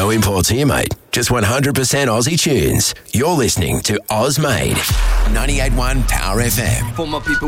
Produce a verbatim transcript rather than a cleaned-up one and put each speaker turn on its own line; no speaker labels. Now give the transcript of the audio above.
No imports here, mate. Just one hundred percent Aussie tunes. You're listening to Oz Made. ninety-eight point one Power F M.
For my people